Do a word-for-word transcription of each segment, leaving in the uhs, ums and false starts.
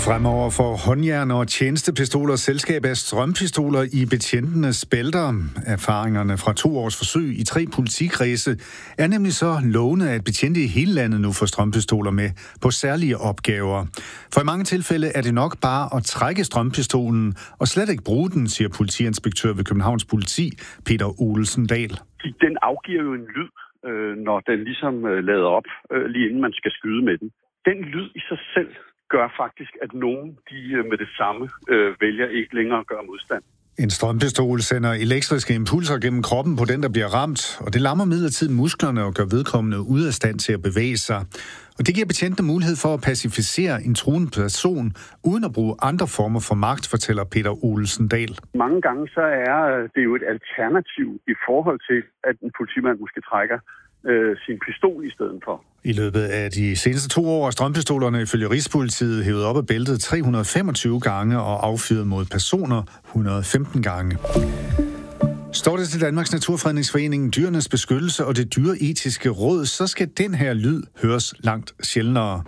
Fremover får håndjern og tjenestepistoler selskab af strømpistoler i betjentenes bælter. Erfaringerne fra to års forsøg i tre politikredse er nemlig så lovende, at betjente i hele landet nu får strømpistoler med på særlige opgaver. For i mange tilfælde er det nok bare at trække strømpistolen og slet ikke bruge den, siger politiinspektør ved Københavns Politi, Peter Olesen Dahl. Den afgiver jo en lyd, når den ligesom lader op, lige inden man skal skyde med den. Den lyd i sig selv gør faktisk, at nogen de med det samme øh, vælger ikke længere at gøre modstand. En strømpistol sender elektriske impulser gennem kroppen på den, der bliver ramt, og det lammer midlertidigt musklerne og gør vedkommende ude af stand til at bevæge sig. Og det giver betjentene mulighed for at pacificere en truende person, uden at bruge andre former for magt, fortæller Peter Olesen Dahl. Mange gange så er det jo et alternativ i forhold til, at en politimand måske trækker øh, sin pistol i stedet for. I løbet af de seneste to år er strømpistolerne ifølge Rigspolitiet hævet op af bæltet tre hundrede og femogtyve gange og affyret mod personer et hundrede og femten gange. Står det til Danmarks Naturfredningsforening, Dyrenes Beskyttelse og det Dyreetiske Råd, så skal den her lyd høres langt sjældnere.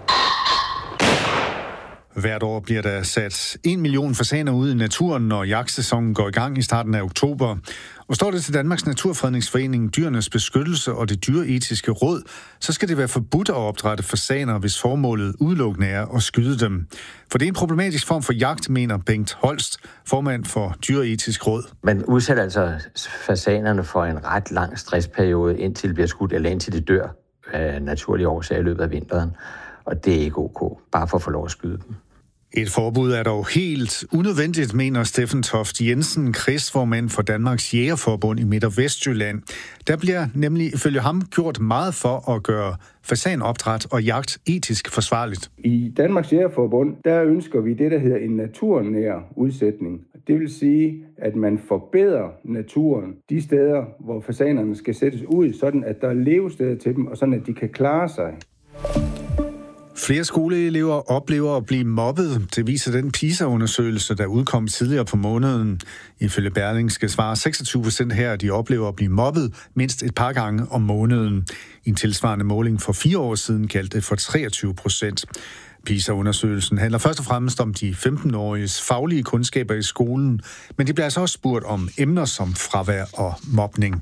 Hvert år bliver der sat en million fasaner ud i naturen, når jagtsæsonen går i gang i starten af oktober. Og står det til Danmarks Naturfredningsforening, Dyrenes Beskyttelse og det Dyreetiske Råd, så skal det være forbudt at opdrætte fasaner, hvis formålet udelukkende er at skyde dem. For det er en problematisk form for jagt, mener Bengt Holst, formand for Dyreetisk Råd. Man udsætter altså fasanerne for en ret lang stressperiode, indtil det bliver skudt, eller indtil det dør af naturlige årsager i løbet af vinteren. Og det er ikke ok, bare for at få lov at skyde dem. Et forbud er dog helt unødvendigt, mener Steffen Toft Jensen, kredsformand for Danmarks Jægerforbund i Midt- og Vestjylland. Der bliver nemlig ifølge ham gjort meget for at gøre fasanopdræt og jagt etisk forsvarligt. I Danmarks Jægerforbund, der ønsker vi det, der hedder en naturnær udsætning. Det vil sige, at man forbedrer naturen de steder, hvor fasanerne skal sættes ud, sådan at der er levesteder til dem, og sådan at de kan klare sig. Flere skoleelever oplever at blive mobbet. Det viser den PISA-undersøgelse, der udkom tidligere på måneden. Ifølge Berlingske svarer seksogtyve procent her, at de oplever at blive mobbet mindst et par gange om måneden. I en tilsvarende måling for fire år siden kaldte det for treogtyve procent. PISA-undersøgelsen handler først og fremmest om de femten-åriges faglige kundskaber i skolen, men de bliver altså også spurgt om emner som fravær og mobning.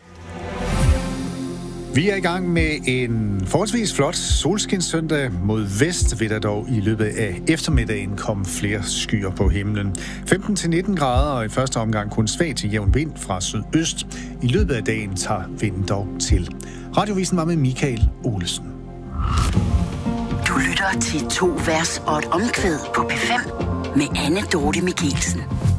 Vi er i gang med en forholdsvis flot solskinssøndag. Mod vest vil der dog i løbet af eftermiddagen komme flere skyer på himlen. femten til nitten grader, og i første omgang kun svag til jævn vind fra sydøst. I løbet af dagen tager vinden dog til. Radiovisen var med Michael Olesen. Du lytter til to vers og et omkvæd på P fem med Anne Dorte Mikkelsen.